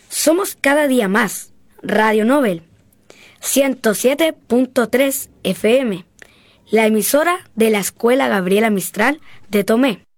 Somos cada día más Radio Nobel 107.3 FM, la emisora de la Escuela Gabriela Mistral de Tomé.